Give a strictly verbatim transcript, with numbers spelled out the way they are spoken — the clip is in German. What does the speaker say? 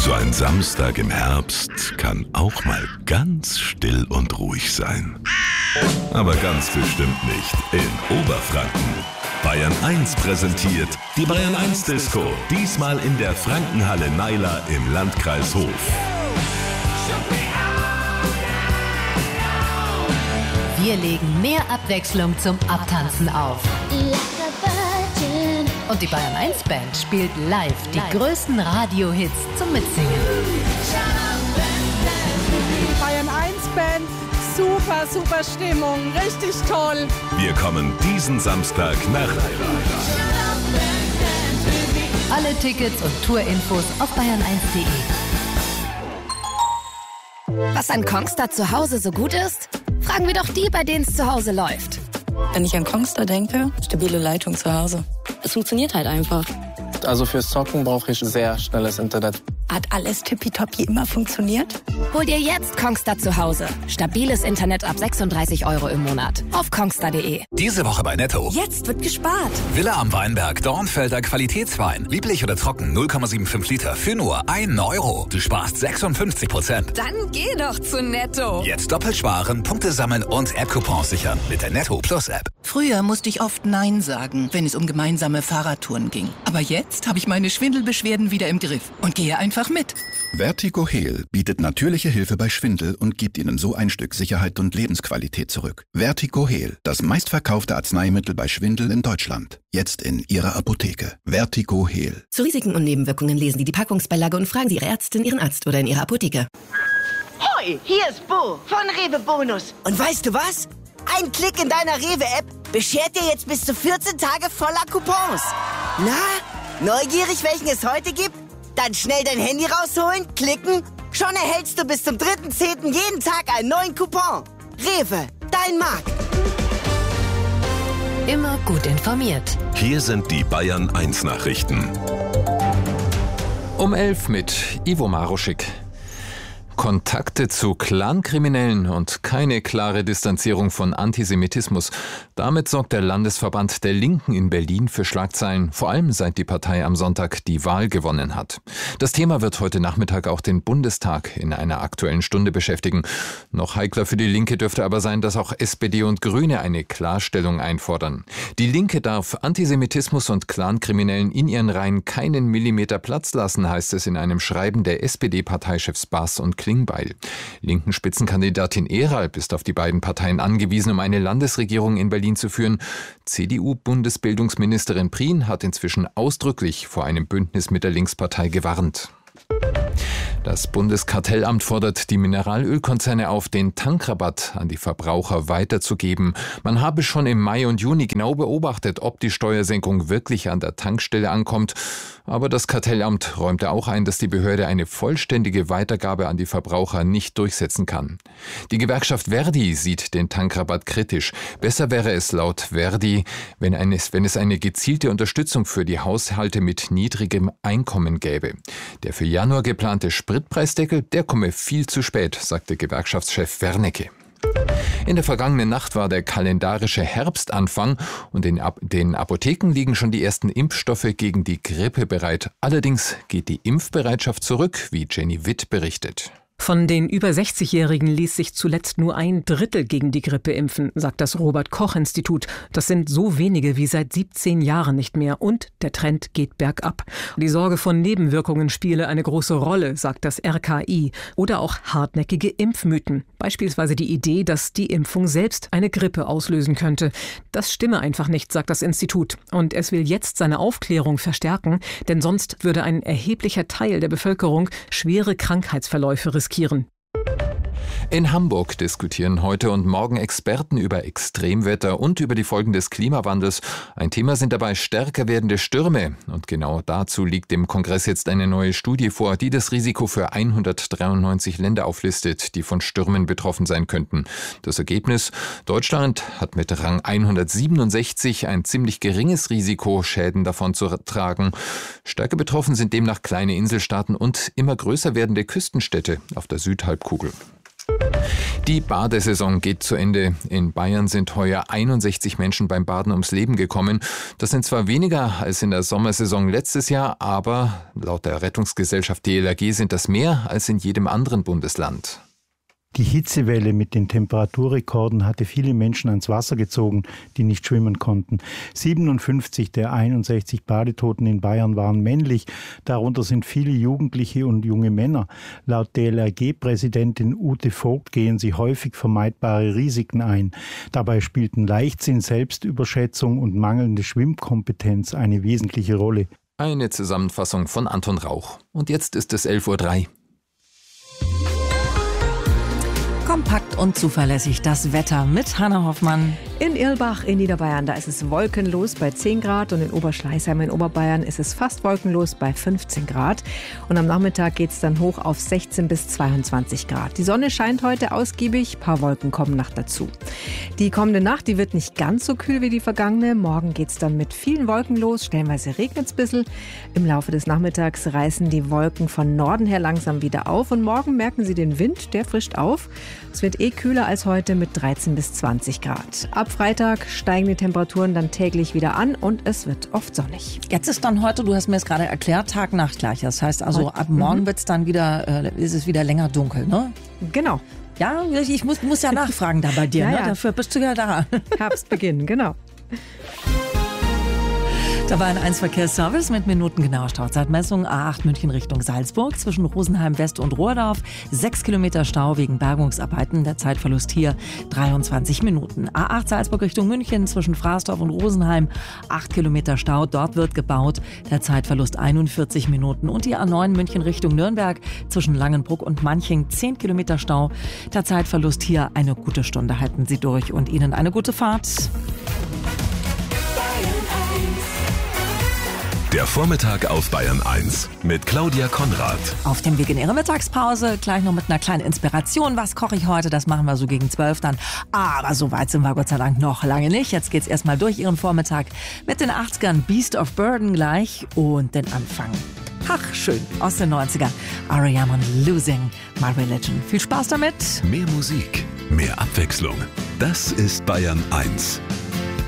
So ein Samstag im Herbst kann auch mal ganz still und ruhig sein. Aber ganz bestimmt nicht in Oberfranken. Bayern eins präsentiert die Bayern eins Disco. Diesmal in der Frankenhalle Naila im Landkreis Hof. Wir legen mehr Abwechslung zum Abtanzen auf. Und die Bayern eins Band spielt live die live. größten Radio-Hits zum Mitsingen. Bayern eins Band, super, super Stimmung, richtig toll. Wir kommen diesen Samstag nach Naila. Alle Tickets und Tourinfos auf bayern eins punkt de. Was an Kongstar zu Hause so gut ist? Fragen wir doch die, bei denen es zu Hause läuft. Wenn ich an Kongstar denke, stabile Leitung zu Hause. Es funktioniert halt einfach. Also fürs Zocken brauche ich sehr schnelles Internet. Hat alles tippitoppi immer funktioniert? Hol dir jetzt Kongstar zu Hause. Stabiles Internet ab sechsunddreißig Euro im Monat. Auf kongstar punkt de. Diese Woche bei Netto. Jetzt wird gespart. Villa am Weinberg, Dornfelder Qualitätswein. Lieblich oder trocken, null Komma fünfundsiebzig Liter für nur einen Euro. Du sparst sechsundfünfzig Prozent. Dann geh doch zu Netto. Jetzt doppelt sparen, Punkte sammeln und App-Coupons sichern mit der Netto Plus App. Früher musste ich oft Nein sagen, wenn es um gemeinsame Fahrradtouren ging. Aber jetzt habe ich meine Schwindelbeschwerden wieder im Griff und gehe einfach mit. Vertigo Heal bietet natürliche Hilfe bei Schwindel und gibt Ihnen so ein Stück Sicherheit und Lebensqualität zurück. Vertigo Heal, das meistverkaufte Arzneimittel bei Schwindel in Deutschland. Jetzt in Ihrer Apotheke. Vertigo Heal. Zu Risiken und Nebenwirkungen lesen Sie die Packungsbeilage und fragen Sie Ihre Ärztin, Ihren Arzt oder in Ihrer Apotheke. Hoi, hier ist Bo von Rewe Bonus. Und weißt du was? Ein Klick in deiner Rewe-App beschert dir jetzt bis zu vierzehn Tage voller Coupons. Na, neugierig, welchen es heute gibt? Dann schnell dein Handy rausholen, klicken. Schon erhältst du bis zum dritten zehnten jeden Tag einen neuen Coupon. Rewe, dein Markt. Immer gut informiert. Hier sind die Bayern eins Nachrichten. Um elf mit Ivo Maruschik. Kontakte zu Clankriminellen und keine klare Distanzierung von Antisemitismus. Damit sorgt der Landesverband der Linken in Berlin für Schlagzeilen, vor allem seit die Partei am Sonntag die Wahl gewonnen hat. Das Thema wird heute Nachmittag auch den Bundestag in einer Aktuellen Stunde beschäftigen. Noch heikler für die Linke dürfte aber sein, dass auch S P D und Grüne eine Klarstellung einfordern. Die Linke darf Antisemitismus und Clankriminellen in ihren Reihen keinen Millimeter Platz lassen, heißt es in einem Schreiben der S P D-Parteichefs Bass und Klingbeil. Linken Spitzenkandidatin Eralb ist auf die beiden Parteien angewiesen, um eine Landesregierung in Berlin zu führen. C D U-Bundesbildungsministerin Prien hat inzwischen ausdrücklich vor einem Bündnis mit der Linkspartei gewarnt. Das Bundeskartellamt fordert die Mineralölkonzerne auf, den Tankrabatt an die Verbraucher weiterzugeben. Man habe schon im Mai und Juni genau beobachtet, ob die Steuersenkung wirklich an der Tankstelle ankommt. Aber das Kartellamt räumte auch ein, dass die Behörde eine vollständige Weitergabe an die Verbraucher nicht durchsetzen kann. Die Gewerkschaft Verdi sieht den Tankrabatt kritisch. Besser wäre es laut Verdi, wenn, eines, wenn es eine gezielte Unterstützung für die Haushalte mit niedrigem Einkommen gäbe. Der für Januar geplante Spritpreisdeckel, der komme viel zu spät, sagte Gewerkschaftschef Wernecke. In der vergangenen Nacht war der kalendarische Herbstanfang und in den Apotheken liegen schon die ersten Impfstoffe gegen die Grippe bereit. Allerdings geht die Impfbereitschaft zurück, wie Jenny Witt berichtet. Von den über sechzigjährigen ließ sich zuletzt nur ein Drittel gegen die Grippe impfen, sagt das Robert-Koch-Institut. Das sind so wenige wie seit siebzehn Jahren nicht mehr und der Trend geht bergab. Die Sorge vor Nebenwirkungen spiele eine große Rolle, sagt das R K I. Oder auch hartnäckige Impfmythen. Beispielsweise die Idee, dass die Impfung selbst eine Grippe auslösen könnte. Das stimme einfach nicht, sagt das Institut. Und es will jetzt seine Aufklärung verstärken, denn sonst würde ein erheblicher Teil der Bevölkerung schwere Krankheitsverläufe riskieren. In Hamburg diskutieren heute und morgen Experten über Extremwetter und über die Folgen des Klimawandels. Ein Thema sind dabei stärker werdende Stürme. Und genau dazu liegt dem Kongress jetzt eine neue Studie vor, die das Risiko für hundertdreiundneunzig Länder auflistet, die von Stürmen betroffen sein könnten. Das Ergebnis: Deutschland hat mit Rang hundertsiebenundsechzig ein ziemlich geringes Risiko, Schäden davon zu tragen. Stärker betroffen sind demnach kleine Inselstaaten und immer größer werdende Küstenstädte auf der Südhalbkugel. Die Badesaison geht zu Ende. In Bayern sind heuer einundsechzig Menschen beim Baden ums Leben gekommen. Das sind zwar weniger als in der Sommersaison letztes Jahr, aber laut der Rettungsgesellschaft D L R G sind das mehr als in jedem anderen Bundesland. Die Hitzewelle mit den Temperaturrekorden hatte viele Menschen ans Wasser gezogen, die nicht schwimmen konnten. siebenundfünfzig der einundsechzig Badetoten in Bayern waren männlich. Darunter sind viele Jugendliche und junge Männer. Laut D L R G-Präsidentin Ute Vogt gehen sie häufig vermeidbare Risiken ein. Dabei spielten Leichtsinn, Selbstüberschätzung und mangelnde Schwimmkompetenz eine wesentliche Rolle. Eine Zusammenfassung von Anton Rauch. Und jetzt ist es elf Uhr drei. Kompakt und zuverlässig das Wetter mit Hanna Hoffmann. In Irlbach in Niederbayern, da ist es wolkenlos bei zehn Grad und in Oberschleißheim in Oberbayern ist es fast wolkenlos bei fünfzehn Grad. Und am Nachmittag geht es dann hoch auf sechzehn bis zweiundzwanzig Grad. Die Sonne scheint heute ausgiebig, ein paar Wolken kommen noch dazu. Die kommende Nacht, die wird nicht ganz so kühl wie die vergangene. Morgen geht es dann mit vielen Wolken los, stellenweise regnet es ein bisschen. Im Laufe des Nachmittags reißen die Wolken von Norden her langsam wieder auf und morgen merken Sie den Wind, der frischt auf. Es wird eh kühler als heute mit dreizehn bis zwanzig Grad. Ab Freitag steigen die Temperaturen dann täglich wieder an und es wird oft sonnig. Jetzt ist dann heute, du hast mir es gerade erklärt, Tag-Nacht gleich. Das heißt also, ab morgen mhm. wird es dann wieder, äh, ist es wieder länger dunkel, ne? Genau. Ja, ich muss, muss ja nachfragen da bei dir, ja, ne? Ja. Dafür bist du ja da. Herbstbeginn, genau. Da war ein eins Verkehrsservice mit minutengenauer Stauzeitmessung. A acht München Richtung Salzburg zwischen Rosenheim West und Rohrdorf. Sechs Kilometer Stau wegen Bergungsarbeiten. Der Zeitverlust hier dreiundzwanzig Minuten. A acht Salzburg Richtung München zwischen Fraßdorf und Rosenheim. Acht Kilometer Stau. Dort wird gebaut. Der Zeitverlust einundvierzig Minuten. Und die A neun München Richtung Nürnberg zwischen Langenbruck und Manching. Zehn Kilometer Stau. Der Zeitverlust hier eine gute Stunde. Halten Sie durch und Ihnen eine gute Fahrt. Der Vormittag auf Bayern eins mit Claudia Konrad. Auf dem Weg in Ihre Mittagspause, gleich noch mit einer kleinen Inspiration. Was koche ich heute? Das machen wir so gegen zwölf dann. Aber so weit sind wir Gott sei Dank noch lange nicht. Jetzt geht's erstmal durch Ihren Vormittag mit den achtzigern. Beast of Burden gleich und den Anfang. Ach, schön, aus den neunzigern. R E M und Losing My Religion. Viel Spaß damit. Mehr Musik, mehr Abwechslung. Das ist Bayern eins.